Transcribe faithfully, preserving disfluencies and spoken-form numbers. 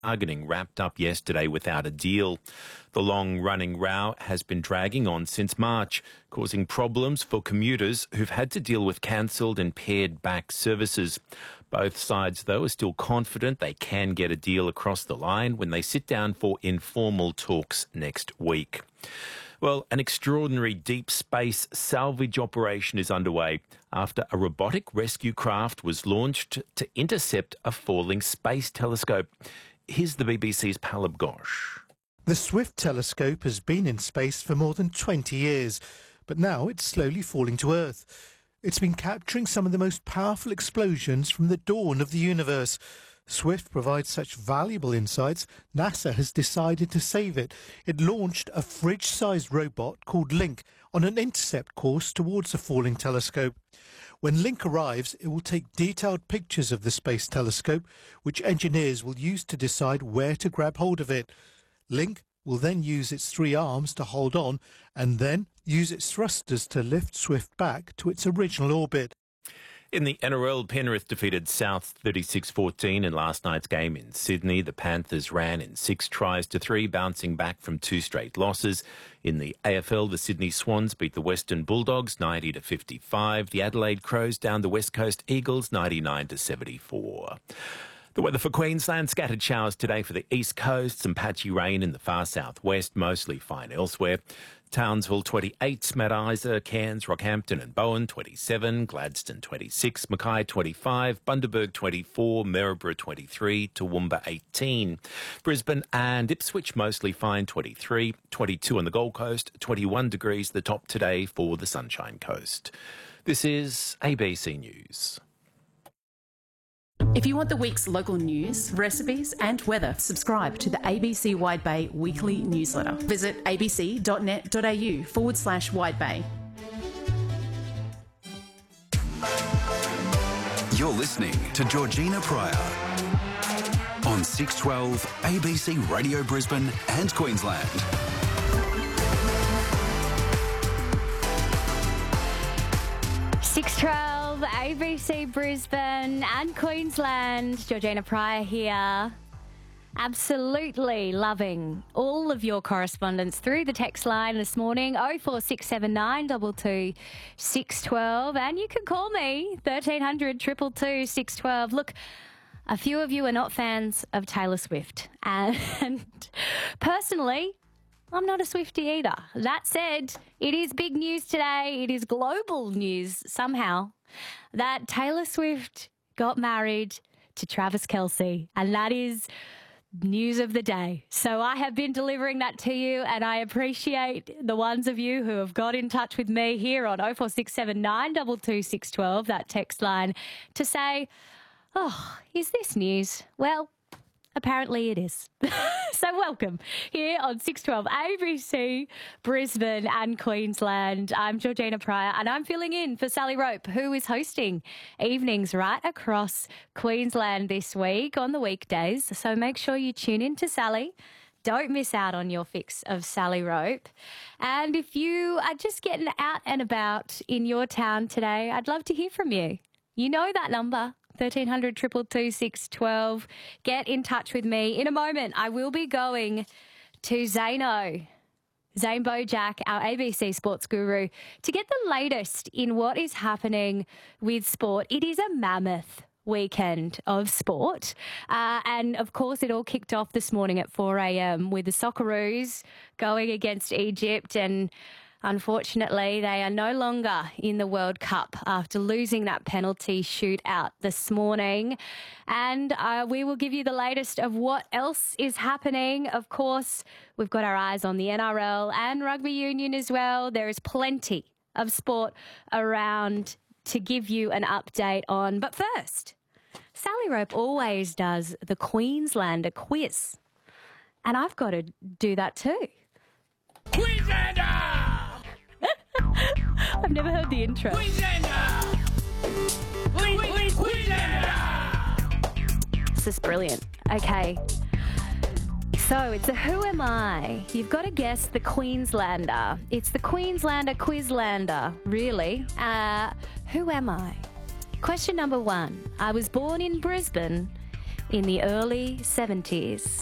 bargaining wrapped up yesterday without a deal. The long-running row has been dragging on since March, causing problems for commuters who've had to deal with cancelled and pared-back services. Both sides, though, are still confident they can get a deal across the line when they sit down for informal talks next week. Well, an extraordinary deep space salvage operation is underway after a robotic rescue craft was launched to intercept a falling space telescope. Here's the B B C's Palab Ghosh. The Swift telescope has been in space for more than twenty years, but now it's slowly falling to Earth. It's been capturing some of the most powerful explosions from the dawn of the universe. Swift provides such valuable insights, NASA has decided to save it. It launched a fridge-sized robot called Link on an intercept course towards the falling telescope. When Link arrives, it will take detailed pictures of the space telescope, which engineers will use to decide where to grab hold of it. Link will then use its three arms to hold on and then use its thrusters to lift Swift back to its original orbit. In the N R L, Penrith defeated South thirty-six fourteen in last night's game in Sydney. The Panthers ran in six tries to three, bouncing back from two straight losses. In the A F L, the Sydney Swans beat the Western Bulldogs ninety to fifty-five. The Adelaide Crows down the West Coast Eagles ninety-nine to seventy-four. The weather for Queensland, scattered showers today for the east coast, some patchy rain in the far southwest, mostly fine elsewhere. Townsville twenty-eight, Mount Isa, Cairns, Rockhampton and Bowen twenty-seven, Gladstone twenty-six, Mackay twenty-five, Bundaberg twenty-four, Maryborough twenty-three, Toowoomba eighteen. Brisbane and Ipswich mostly fine twenty-three, twenty-two on the Gold Coast, twenty-one degrees the top today for the Sunshine Coast. This is A B C News. If you want the week's local news, recipes and weather, subscribe to the A B C Wide Bay weekly newsletter. Visit abc.net.au forward slash Wide Bay. You're listening to Georgina Pryor on six twelve A B C Radio Brisbane and Queensland. six twelve A B C Brisbane and Queensland. Georgina Pryor here. Absolutely loving all of your correspondence through the text line this morning, oh four six seven nine two two six one two. And you can call me, thirteen hundred two two two six one two. Look, a few of you are not fans of Taylor Swift. And personally, I'm not a Swiftie either. That said, it is big news today. It is global news somehow that Taylor Swift got married to Travis Kelce, and that is news of the day. So I have been delivering that to you, and I appreciate the ones of you who have got in touch with me here on oh four six seven nine two two six one two, that text line, to say, oh, is this news? Well, apparently it is. So welcome here on six twelve A B C Brisbane and Queensland. I'm Georgina Pryor and I'm filling in for Sally Rope, who is hosting evenings right across Queensland this week on the weekdays. So make sure you tune in to Sally. Don't miss out on your fix of Sally Rope. And if you are just getting out and about in your town today, I'd love to hear from you. You know that number. thirteen hundred two two two six one two. Get in touch with me. In a moment, I will be going to Zano, Zane Bojack, our A B C sports guru, to get the latest in what is happening with sport. It is a mammoth weekend of sport. Uh, and, of course, it all kicked off this morning at four a.m. with the Socceroos going against Egypt, and unfortunately, they are no longer in the World Cup after losing that penalty shootout this morning. And uh, we will give you the latest of what else is happening. Of course, we've got our eyes on the N R L and rugby union as well. There is plenty of sport around to give you an update on. But first, Sally Rope always does the Queenslander quiz. And I've got to do that too. Queenslander! I've never heard the intro. Queenslander! Queen, Queen, Queenslander! This is brilliant. Okay. So it's a Who Am I? You've got to guess the Queenslander. It's the Queenslander Quizlander, really. Uh, who am I? Question number one. I was born in Brisbane in the early seventies.